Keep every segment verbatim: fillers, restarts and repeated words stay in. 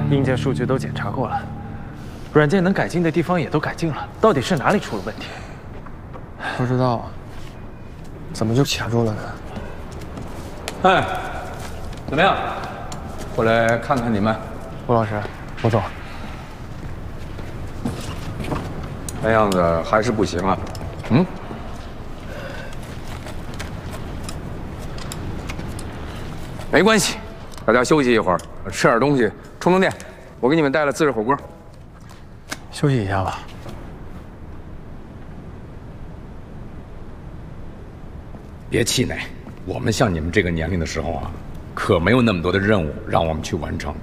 硬件数据都检查过了，软件能改进的地方也都改进了，到底是哪里出了问题？ 不知道啊，怎么就卡住了呢？ 哎，怎么样？我来看看你们。 吴老师，吴总， 看样子还是不行啊。嗯。没关系，大家休息一会儿，吃点东西，充充电。我给你们带了自制火锅。 休息一下吧。 别气馁，我们像你们这个年龄的时候啊，可没有那么多的任务让我们去完成。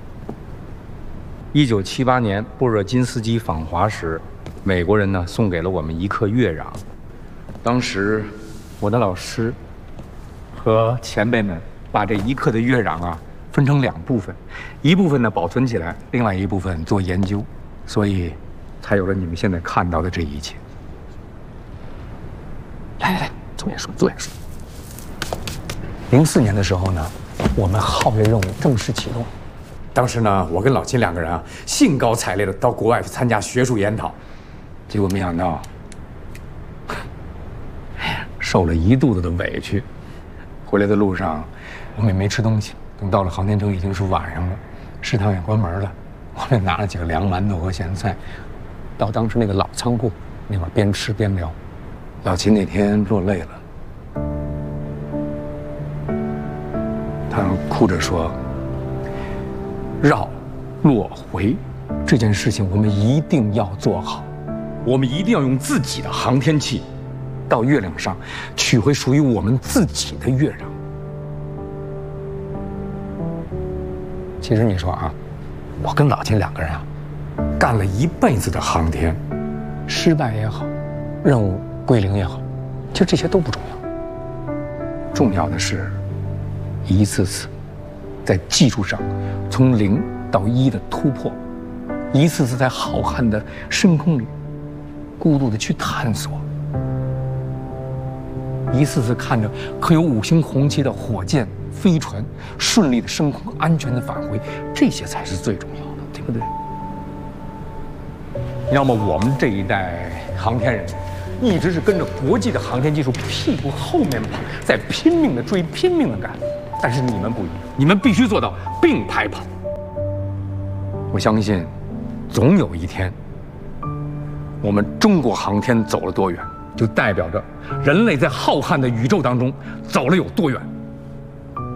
一九七八年布热津斯基访华时，美国人呢送给了我们一克月壤。当时，我的老师和前辈们把这一克的月壤啊分成两部分，一部分呢保存起来，另外一部分做研究，所以才有了你们现在看到的这一切。来来来，坐下说，坐下说。零四年的时候呢，我们皓月任务正式启动。当时呢，我跟老秦两个人啊，兴高采烈的到国外去参加学术研讨，结果没想到，受了一肚子的委屈。回来的路上，我们也没吃东西。等到了航天城，已经是晚上了，食堂也关门了。我们拿了几个凉馒头和咸菜，到当时那个老仓库那块边吃边聊。老秦那天落泪了，他哭着说：“绕、落、回这件事情，我们一定要做好，我们一定要用自己的航天器到月亮上取回属于我们自己的月壤。”其实你说啊，我跟老秦两个人啊，干了一辈子的航天，失败也好，任务归零也好，其实这些都不重要。重要的是，一次次在技术上从零到一的突破，一次次在浩瀚的深空里孤独的去探索，一次次看着刻有五星红旗的火箭、飞船顺利的升空、安全的返回，这些才是最重要的，对不对？要么我们这一代航天人一直是跟着国际的航天技术屁股后面跑，在拼命的追、拼命的赶。但是你们不一样，你们必须做到并排跑。我相信，总有一天，我们中国航天走了多远，就代表着人类在浩瀚的宇宙当中走了有多远。